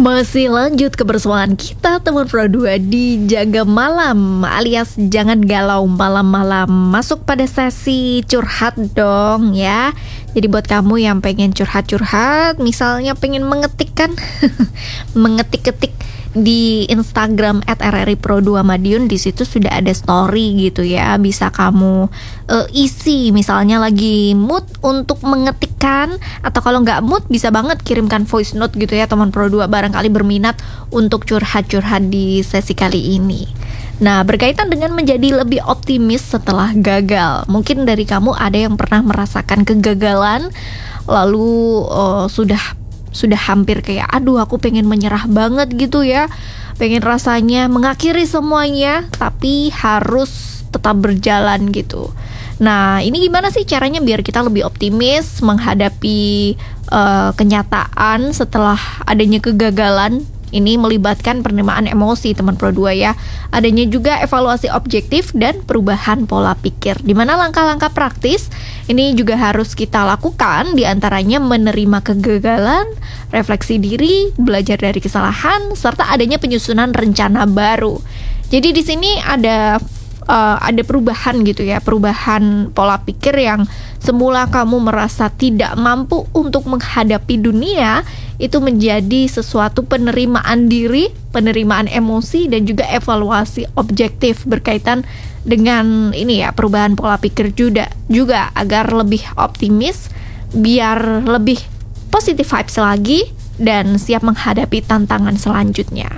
Masih lanjut kebersamaan kita teman Pro 2 di Jaga Malam alias jangan galau malam-malam. Masuk pada sesi curhat dong ya. Jadi buat kamu yang pengen curhat-curhat, misalnya pengen mengetikkan mengetik-ketik di Instagram @rripro2madiun, di situ sudah ada story gitu ya. Bisa kamu isi, misalnya lagi mood untuk mengetikkan, atau kalau nggak mood bisa banget kirimkan voice note gitu ya teman Pro 2, barangkali berminat untuk curhat-curhat di sesi kali ini. Nah, berkaitan dengan menjadi lebih optimis setelah gagal. Mungkin dari kamu ada yang pernah merasakan kegagalan, lalu sudah hampir kayak aduh aku pengen menyerah banget gitu ya, pengen rasanya mengakhiri semuanya, tapi harus tetap berjalan gitu. Nah, ini gimana sih caranya biar kita lebih optimis menghadapi kenyataan setelah adanya kegagalan? Ini melibatkan penerimaan emosi teman Pro 2 ya. Adanya juga evaluasi objektif dan perubahan pola pikir. Di mana langkah-langkah praktis ini juga harus kita lakukan, diantaranya menerima kegagalan, refleksi diri, belajar dari kesalahan, serta adanya penyusunan rencana baru. Jadi di sini ada perubahan gitu ya, perubahan pola pikir yang semula kamu merasa tidak mampu untuk menghadapi dunia, itu menjadi sesuatu penerimaan diri, penerimaan emosi, dan juga evaluasi objektif berkaitan dengan ini ya, perubahan pola pikir juga agar lebih optimis, biar lebih positive vibes lagi dan siap menghadapi tantangan selanjutnya.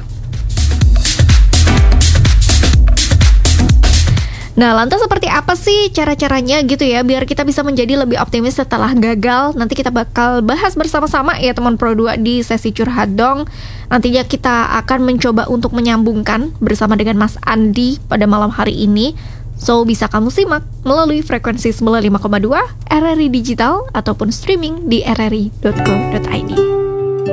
Nah, lantas seperti apa sih cara-caranya gitu ya biar kita bisa menjadi lebih optimis setelah gagal? Nanti kita bakal bahas bersama-sama ya teman Pro 2 di sesi curhat dong. Nantinya kita akan mencoba untuk menyambungkan bersama dengan Mas Andi pada malam hari ini. So, bisa kamu simak melalui frekuensi 95,2 RRI Digital ataupun streaming di rri.co.id.